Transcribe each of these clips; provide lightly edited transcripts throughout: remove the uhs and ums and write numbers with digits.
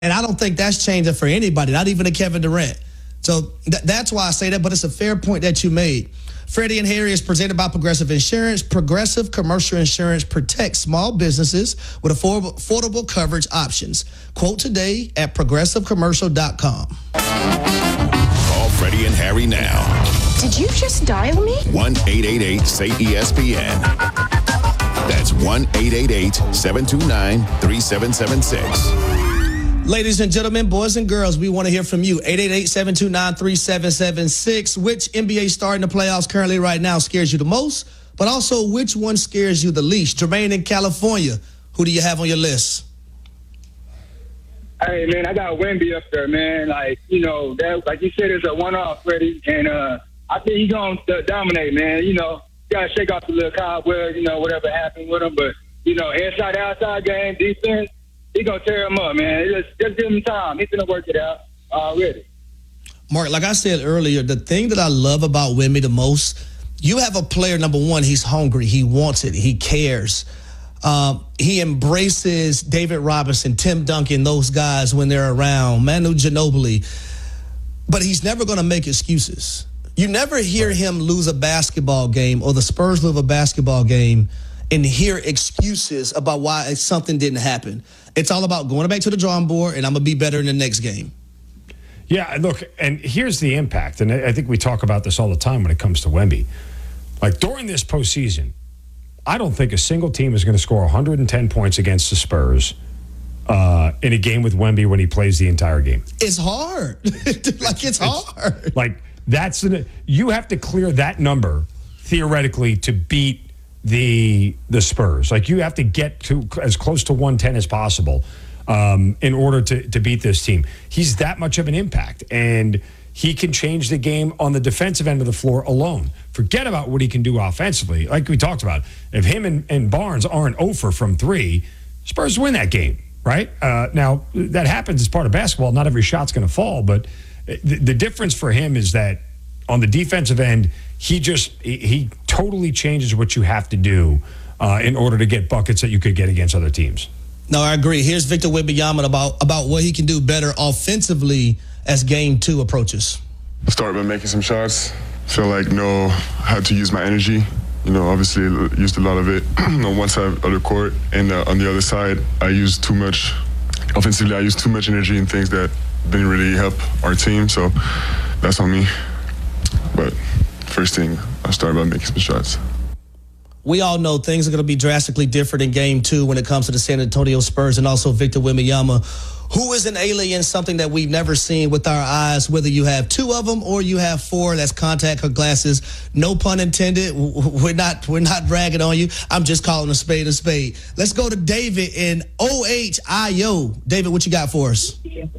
And I don't think that's changing for anybody, not even a Kevin Durant. So that's why I say that, but it's a fair point that you made. Freddie and Harry is presented by Progressive Insurance. Progressive Commercial Insurance protects small businesses with affordable coverage options. Quote today at progressivecommercial.com. Call Freddie and Harry now. Did you just dial me? 1-888-SAY-ESPN. That's 1-888-729-3776. Ladies and gentlemen, boys and girls, we want to hear from you. 888-729-3776. Which NBA star in the playoffs currently right now scares you the most? But also, which one scares you the least? Jermaine in California, who do you have on your list? Hey, man, I got Wemby up there, man. Like, that, like you said, it's a one-off, Freddie. And I think he's going to dominate, man. Got to shake off the little cobwebs, whatever happened with him. But, inside, outside game, defense, he's going to tear him up, man. Just give him time. He's going to work it out already. Mark, like I said earlier, the thing that I love about Wemby the most, you have a player, number one, he's hungry. He wants it. He cares. He embraces David Robinson, Tim Duncan, those guys when they're around, Manu Ginobili. But he's never going to make excuses. You never hear him lose a basketball game or the Spurs lose a basketball game and hear excuses about why something didn't happen. It's all about going back to the drawing board, and I'm going to be better in the next game. Yeah, look, and here's the impact, and I think we talk about this all the time when it comes to Wemby. Like, during this postseason, I don't think a single team is going to score 110 points against the Spurs in a game with Wemby when he plays the entire game. It's hard. It's hard. You have to clear that number, theoretically, to beat the Spurs. Like, you have to get to as close to 110 as possible in order to beat this team. He's that much of an impact, and he can change the game on the defensive end of the floor alone. Forget about what he can do offensively. Like we talked about, if him and Barnes aren't 0 from 3, Spurs win that game, right? Now, that happens as part of basketball. Not every shot's going to fall, but the difference for him is that on the defensive end, he totally changes what you have to do in order to get buckets that you could get against other teams. No, I agree. Here's Victor Wembanyama about what he can do better offensively as Game 2 approaches. Start by making some shots. Feel like know how to use my energy. Obviously used a lot of it on one side of the court, and on the other side, I used too much. Offensively, I used too much energy in things that didn't really help our team. So that's on me. But first thing, I started by making some shots. We all know things are going to be drastically different in Game 2 when it comes to the San Antonio Spurs and also Victor Wembanyama, who is an alien, something that we've never seen with our eyes, whether you have 2 of them or you have 4. That's contact glasses. No pun intended. We're not bragging on you. I'm just calling a spade a spade. Let's go to David in OHIO. David, what you got for us?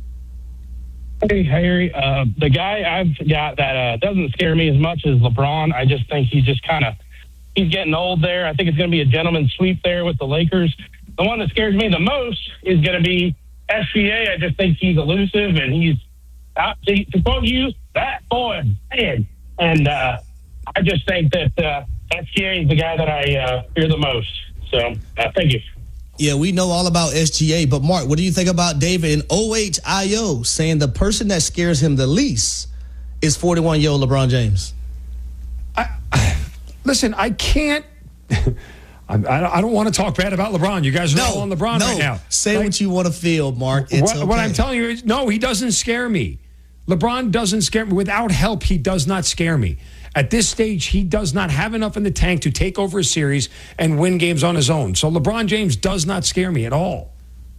Hey, Harry. The guy I've got that doesn't scare me as much as LeBron. I just think he's getting old there. I think it's going to be a gentleman's sweep there with the Lakers. The one that scares me the most is going to be SGA. I just think he's elusive, and he's out to quote you, that boy, man. And I just think that SGA is the guy that I fear the most. So thank you. Yeah, we know all about SGA, but Mark, what do you think about David in OHIO saying the person that scares him the least is 41-year-old LeBron James? Listen, I can't. I don't want to talk bad about LeBron. You guys are all on LeBron right now. Say what you want to feel, Mark. What I'm telling you is, no, he doesn't scare me. LeBron doesn't scare me. Without help, he does not scare me. At this stage, he does not have enough in the tank to take over a series and win games on his own. So LeBron James does not scare me at all.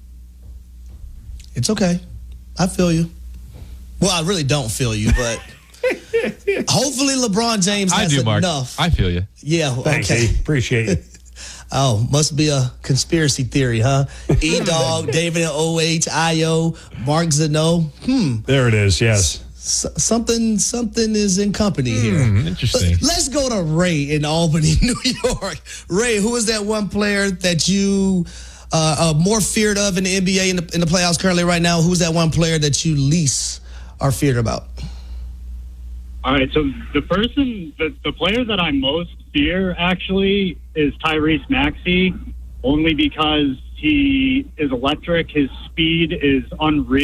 It's okay. I feel you. Well, I really don't feel you, but hopefully LeBron James has enough. I feel you. Yeah, Thanks, okay. Appreciate it. Oh, must be a conspiracy theory, huh? E-Dog, David in OHIO, Mark Zeno. There it is, yes. Something is in company here. Interesting. Let's go to Ray in Albany, New York. Ray, who is that one player that you are more feared of in the NBA in the playoffs currently right now? Who's that one player that you least are feared about? All right, so the player that I most fear actually is Tyrese Maxey, only because He is electric. His speed is unreal.